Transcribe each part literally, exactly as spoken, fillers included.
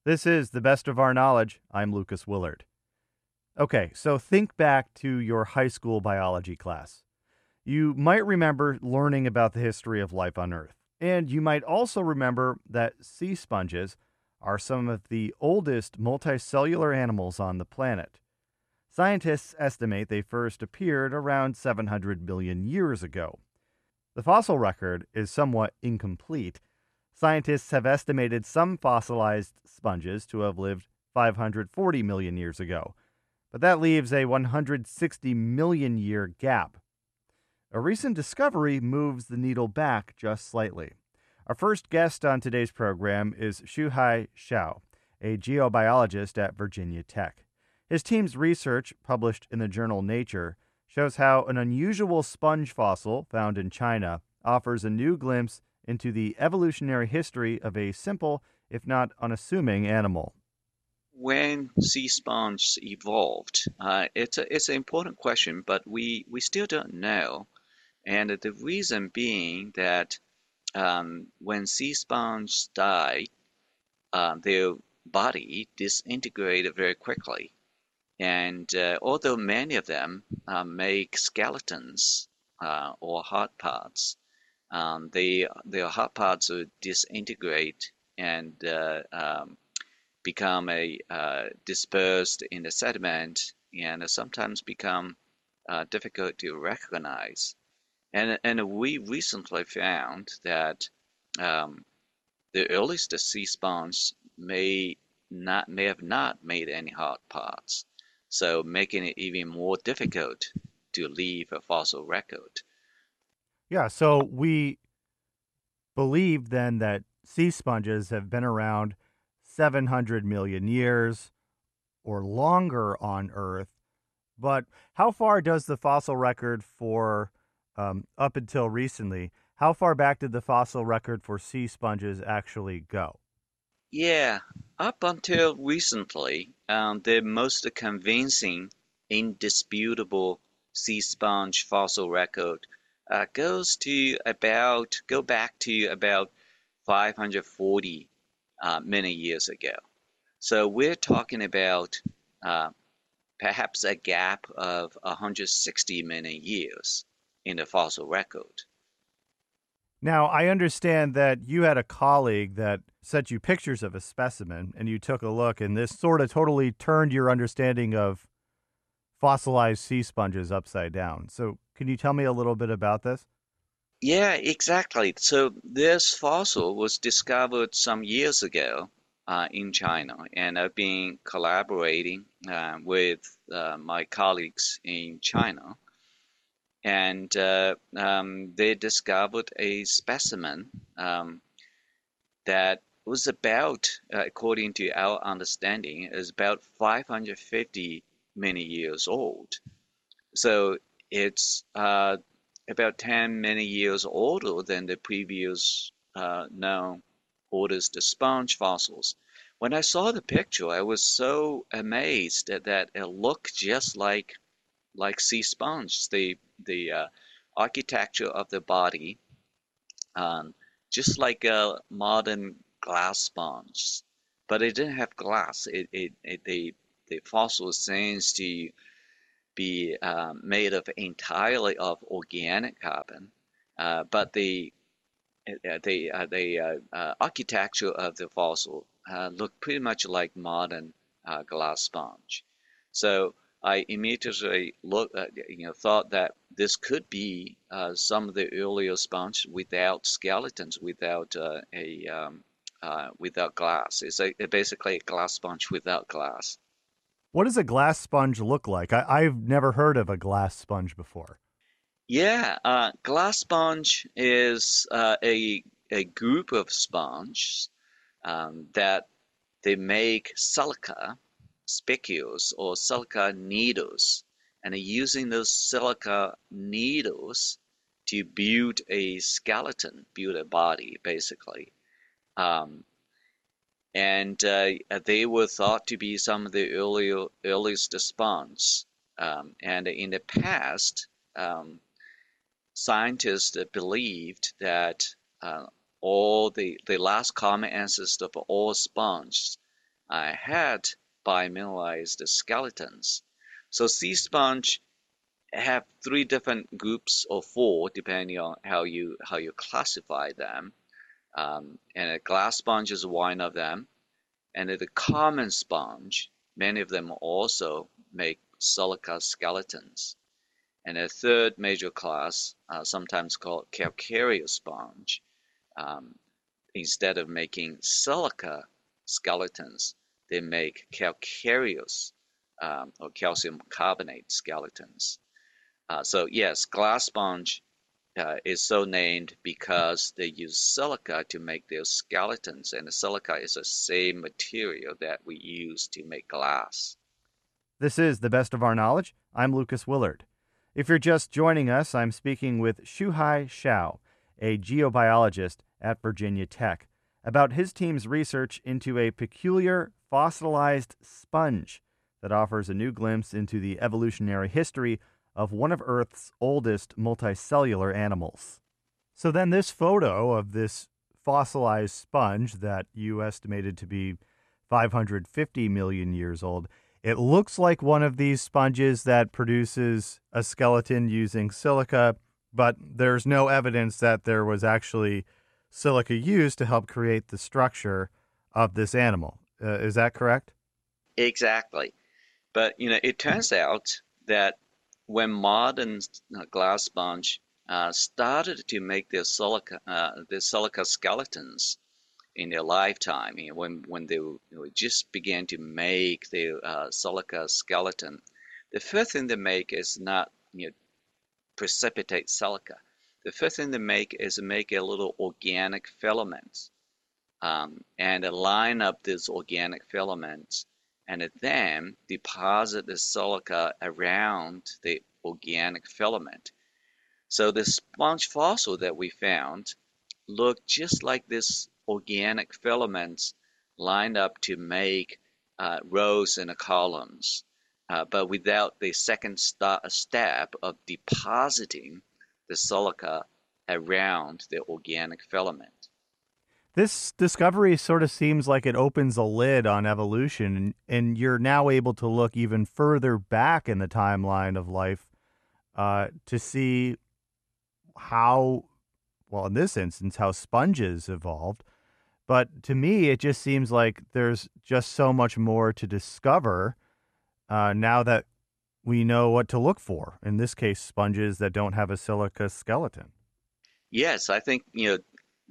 This is The Best of Our Knowledge. I'm Lucas Willard. Okay, so think back to your high school biology class. You might remember learning about the history of life on Earth. And you might also remember that sea sponges are some of the oldest multicellular animals on the planet. Scientists estimate they first appeared around seven hundred million years ago. The fossil record is somewhat incomplete. Scientists have estimated some fossilized sponges to have lived five hundred forty million years ago, but that leaves a one hundred sixty million year gap. A recent discovery moves the needle back just slightly. Our first guest on today's program is Shuhai Shao, a geobiologist at Virginia Tech. His team's research, published in the journal Nature, shows how an unusual sponge fossil found in China offers a new glimpse into the evolutionary history of a simple, if not unassuming, animal. When sea sponges evolved, uh, it's a, it's an important question, but we, we still don't know. And the reason being that um, when sea sponges die, uh, their body disintegrated very quickly. And uh, although many of them uh, make skeletons uh, or hard parts, um, they, their hard parts will disintegrate and uh, um, become a uh, dispersed in the sediment and sometimes become uh, difficult to recognize. And, and we recently found that um, the earliest sea sponge may not may have not made any hard parts, so making it even more difficult to leave a fossil record. Yeah, so we believe then that sea sponges have been around seven hundred million years or longer on Earth. But how far does the fossil record for, um, up until recently, how far back did the fossil record for sea sponges actually go? Yeah, up until recently, um, the most convincing, indisputable sea sponge fossil record uh, goes to about go back to about five hundred forty uh, million years ago. So we're talking about uh, perhaps a gap of one hundred sixty million years in the fossil record. Now, I understand that you had a colleague that sent you pictures of a specimen and you took a look, and this sort of totally turned your understanding of fossilized sea sponges upside down. So, can you tell me a little bit about this? Yeah, exactly. So this fossil was discovered some years ago uh, in China, and I've been collaborating uh, with uh, my colleagues in China, and uh, um, they discovered a specimen um, that was about, uh, according to our understanding, is about five hundred fifty million years old. So it's uh, about ten million years older than the previous uh, known oldest sponge fossils. When I saw the picture, I was so amazed that, that it looked just like like sea sponge. The the uh, architecture of the body, um, just like a modern glass sponge, but it didn't have glass. It, it, it the the fossil seems to be uh, made of entirely of organic carbon, uh, but the uh, the uh, the uh, uh, architecture of the fossil uh, looked pretty much like modern uh, glass sponge. So I immediately look, uh, you know, thought that this could be uh, some of the earlier sponge without skeletons, without uh, a um, uh, without glass. It's a, basically a glass sponge without glass. What does a glass sponge look like? I, I've never heard of a glass sponge before. Yeah, uh, glass sponge is uh, a a group of sponges um, that they make silica spicules or silica needles, and using those silica needles to build a skeleton, build a body, basically. Um, and uh, they were thought to be some of the earlier earliest sponges. Um, and in the past, um, scientists believed that uh, all the, the last common ancestor of all sponges uh, had bimineralized skeletons. So sea sponge have three different groups or four, depending on how you how you classify them. Um, and a glass sponge is one of them. And the common sponge, many of them also make silica skeletons. And a third major class, uh, sometimes called calcareous sponge, um, instead of making silica skeletons, they make calcareous um, or calcium carbonate skeletons. Uh, so yes, glass sponge uh, is so named because they use silica to make their skeletons, and the silica is the same material that we use to make glass. This is The Best of Our Knowledge. I'm Lucas Willard. If you're just joining us, I'm speaking with Shuhai Shao, a geobiologist at Virginia Tech, about his team's research into a peculiar fossilized sponge that offers a new glimpse into the evolutionary history of one of Earth's oldest multicellular animals. So then this photo of this fossilized sponge that you estimated to be five hundred fifty million years old, it looks like one of these sponges that produces a skeleton using silica, but there's no evidence that there was actually silica used to help create the structure of this animal. Uh, is that correct? Exactly. But you know, it turns out that when modern uh, glass sponge uh, started to make their silica, uh, their silica skeletons in their lifetime, you know, when when they you know, just began to make their uh, silica skeleton, the first thing they make is not you know precipitate silica. The first thing they make is make a little organic filament um, and line up these organic filaments and then deposit the silica around the organic filament. So the sponge fossil that we found looked just like this organic filaments lined up to make uh, rows and columns, uh, but without the second st- step of depositing the silica around the organic filament. This discovery sort of seems like it opens a lid on evolution, and, and you're now able to look even further back in the timeline of life uh, to see how, well, in this instance, how sponges evolved. But to me, it just seems like there's just so much more to discover uh, now that we know what to look for. In this case, sponges that don't have a silica skeleton. Yes, I think you know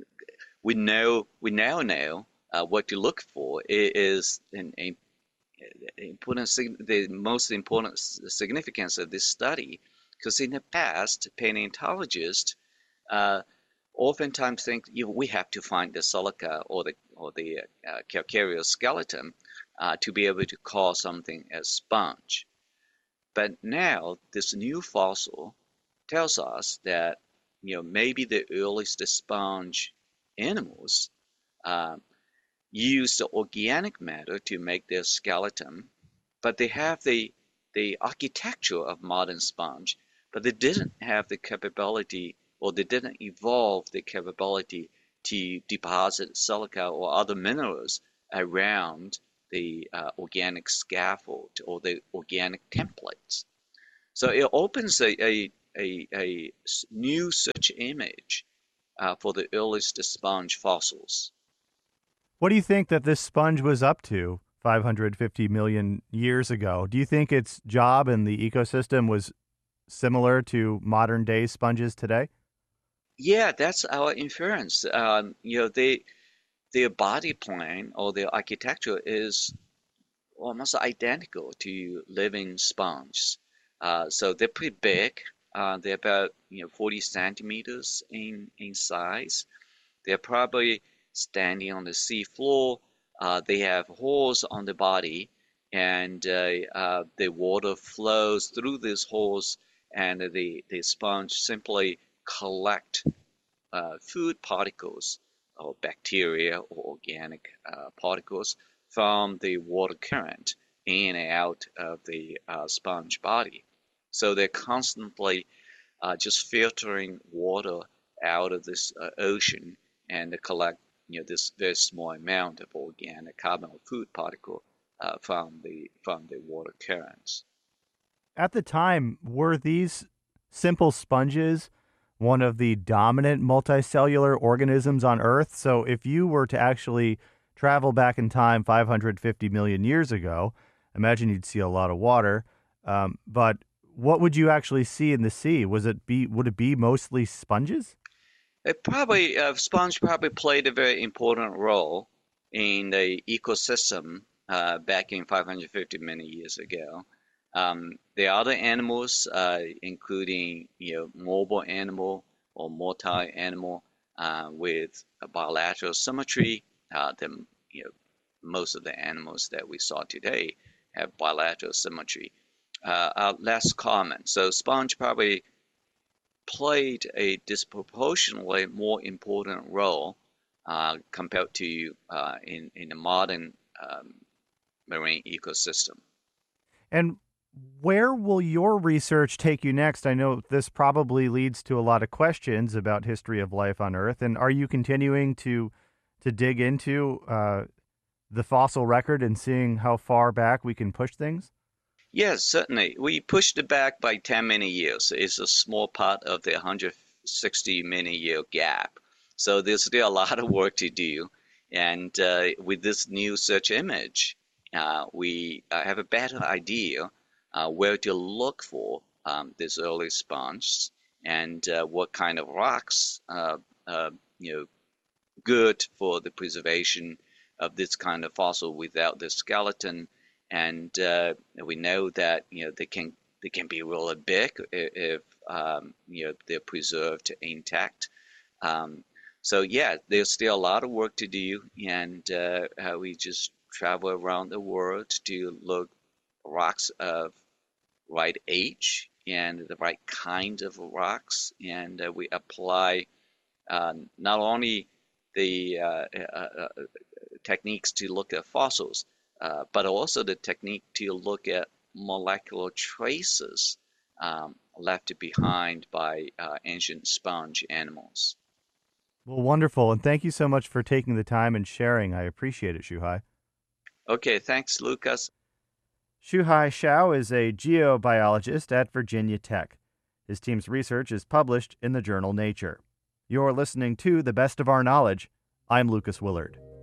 we know we now know uh, what to look for is an, a, important the most important significance of this study because in the past paleontologists uh, oftentimes think you know, we have to find the silica or the or the uh, calcareous skeleton uh, to be able to call something a sponge. But now this new fossil tells us that you know maybe the earliest sponge animals uh, used organic matter to make their skeleton, but they have the the architecture of modern sponge, but they didn't have the capability or they didn't evolve the capability to deposit silica or other minerals around the uh, organic scaffold or the organic templates. So it opens a, a, a, a new search image uh, for the earliest sponge fossils. What do you think that this sponge was up to five hundred fifty million years ago? Do you think its job in the ecosystem was similar to modern day sponges today? Yeah, that's our inference. Um, you know, they their body plan or their architecture is almost identical to living sponges. Uh, so they're pretty big. Uh, they're about you know forty centimeters in in size. They're probably standing on the sea floor. Uh, they have holes on the body, and uh, uh, the water flows through these holes, and the the sponge simply collect uh, food particles or bacteria or organic uh, particles from the water current in and out of the uh, sponge body. So they're constantly uh, just filtering water out of this uh, ocean and collect you know, this very small amount of organic carbon or food particle uh, from the from the water currents. At the time, were these simple sponges one of the dominant multicellular organisms on Earth? So if you were to actually travel back in time five hundred fifty million years ago, imagine you'd see a lot of water. Um, but what would you actually see in the sea? Was it be would it be mostly sponges? It probably uh, sponge probably played a very important role in the ecosystem uh, back in five hundred fifty million years ago. Um, the other animals, uh, including you know mobile animal or multi-animal uh, with a bilateral symmetry, uh, the you know most of the animals that we saw today have bilateral symmetry, uh, are less common. So sponge probably played a disproportionately more important role uh, compared to uh, in in the modern um, marine ecosystem. And where will your research take you next? I know this probably leads to a lot of questions about history of life on Earth. And are you continuing to to dig into uh, the fossil record and seeing how far back we can push things? Yes, certainly. We pushed it back by ten million years. It's a small part of the one hundred sixty million year gap. So there's still a lot of work to do. And uh, with this new search image, uh, we uh, have a better idea uh, where to look for um, these early sponges and uh, what kind of rocks, uh, uh, you know, good for the preservation of this kind of fossil without the skeleton. And uh, we know that you know they can they can be really big if um, you know they're preserved intact. Um, so yeah, there's still a lot of work to do, and uh, uh, we just travel around the world to look rocks of right age and the right kind of rocks, and uh, we apply uh, not only the uh, uh, uh, techniques to look at fossils, uh, but also the technique to look at molecular traces um, left behind by uh, ancient sponge animals. Well, wonderful. And thank you so much for taking the time and sharing. I appreciate it, Shuhai. Okay, thanks, Lucas. Shuhai Shao is a geobiologist at Virginia Tech. His team's research is published in the journal Nature. You're listening to The Best of Our Knowledge. I'm Lucas Willard.